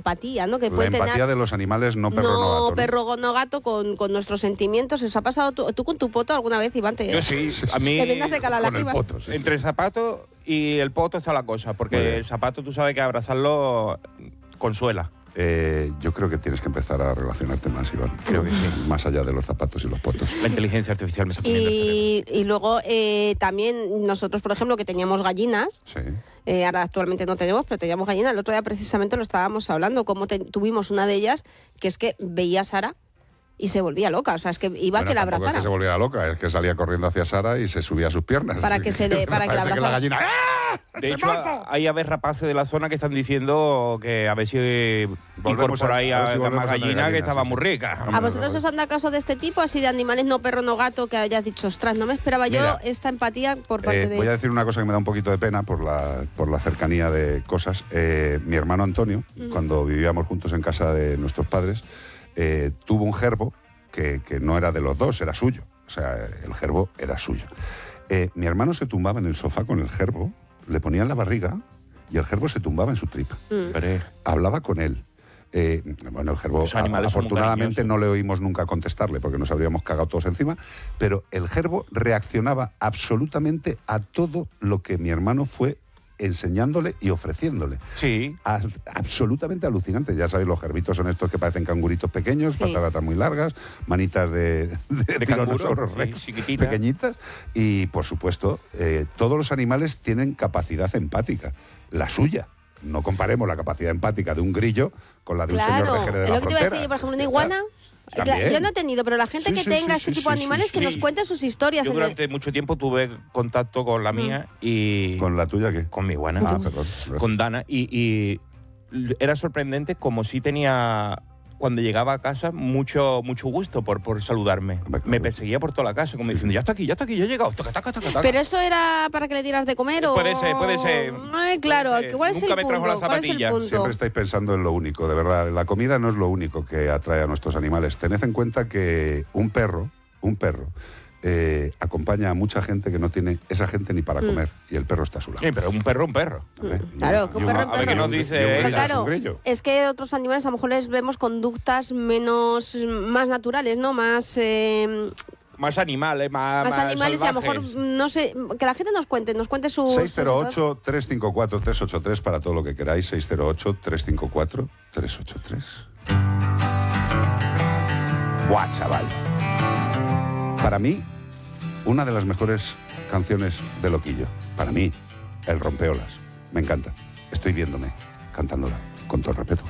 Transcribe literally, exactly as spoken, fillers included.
empatía, ¿no? Que La puede empatía tener, de los animales no perro no, no gato. ¿no? perro no gato con, con nuestros sentimientos. ¿Os ha pasado tú, tú con tu poto alguna vez, Iván? Te, Yo sí, a mí... Te viene a secar la Con lágrima. el poto, sí. Entre el zapato y el poto está la cosa, Muy porque bien. el zapato tú sabes que abrazarlo consuela. Eh, yo creo que tienes que empezar a relacionarte más, Iván. Creo que sí. Más allá de los zapatos y los potos. La inteligencia artificial me está poniendo el Y, y luego eh, también nosotros, por ejemplo, que teníamos gallinas, Sí. eh, ahora actualmente no tenemos, pero teníamos gallinas, el otro día precisamente lo estábamos hablando, cómo te- tuvimos una de ellas que es que veía a Sara y se volvía loca, o sea, es que iba Bueno, que la tampoco es abrazara. que se volviera loca, es que salía corriendo hacia Sara y se subía a sus piernas. Para que se le- para que la Parece la abrazara. gallina... ¡Ah! De hecho, hay aves rapaces de la zona que están diciendo que a ver si Volvemos incorporáis a- a ver a, si a volvemos más a tener gallina que gallinas, estaba sí, muy sí. rica. ¿A vosotros os han dado caso de este tipo, así de animales no perro, no gato, que hayas dicho, ostras, no me esperaba yo Mira, esta empatía por parte Eh, de... voy a decir una cosa que me da un poquito de pena por la, por la cercanía de cosas. Eh, mi hermano Antonio, Mm. cuando vivíamos juntos en casa de nuestros padres, eh, tuvo un gerbo que, que no era de los dos, era suyo. O sea, el gerbo era suyo. Eh, mi hermano se tumbaba en el sofá con el gerbo, le ponía en la barriga y el gerbo se tumbaba en su tripa. Mm. Hombre, Hablaba con él. Eh, bueno, el gerbo, Los animales son muy afortunadamente, cariñosos. no le oímos nunca contestarle porque nos habríamos cagado todos encima, pero el gerbo reaccionaba absolutamente a todo lo que mi hermano fue enseñándole y ofreciéndole. sí. A- absolutamente alucinante. Ya sabéis, los gerbitos son estos que parecen canguritos pequeños, Sí. patas atrás muy largas, manitas de, de, De tiranosaurio canguro, sí, rex chiquititas. pequeñitas. Y, por supuesto, eh, todos los animales tienen capacidad empática. La suya. No comparemos la capacidad empática de un grillo con la de un señor Claro, de Jerez de es la lo que te iba a Frontera. decir yo, por ejemplo, una Ya iguana... está. Cla- También. Yo no he tenido, pero la gente Sí, que sí, tenga sí, este sí, tipo de sí, animales sí, que sí. nos cuente sus historias. Yo en el- durante mucho tiempo tuve contacto con la mía y... ¿Con la tuya qué? con mi iguana. Ah, perdón. Con Dana. Y, y era sorprendente como si tenía, cuando llegaba a casa, mucho mucho gusto por, por saludarme. Hombre, claro. Me perseguía por toda la casa, como diciendo, ya está aquí, ya está aquí, ya he llegado. Taca, taca, taca, taca. Pero eso era para que le dieras de comer o... Puede ser, puede ser. Ay, claro, Puede ser. ¿cuál es Nunca el me trajo punto? la ¿Cuál es el zapatilla. punto? Siempre estáis pensando en lo único, de verdad. La comida no es lo único que atrae a nuestros animales. Tened en cuenta que un perro, un perro, eh, acompaña a mucha gente que no tiene esa gente ni para Mm. comer y el perro está a su lado. Sí, pero un perro, un perro. ¿eh? Claro, que un Y perro, a ver perro. qué nos y un- dice y un ella. grillo Pero es un claro, grillo. es que otros animales a lo mejor les vemos conductas menos, más naturales, ¿no? Más, eh, Más animales, más, más animales y a lo mejor, salvajes. no sé, que la gente nos cuente, nos cuente su... seis cero ocho, tres cinco cuatro, tres ocho tres para todo lo que queráis. seis cero ocho, tres cinco cuatro, tres ocho tres. Buah, chaval. Para mí, una de las mejores canciones de Loquillo. Para mí, El Rompeolas. Me encanta. Estoy viéndome cantándola, con todo el respeto.